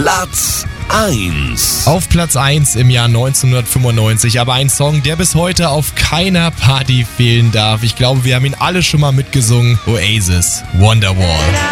Platz 1. Auf Platz 1 im Jahr 1995, aber ein Song, der bis heute auf keiner Party fehlen darf. Ich glaube, wir haben ihn alle schon mal mitgesungen. Oasis, Wonderwall.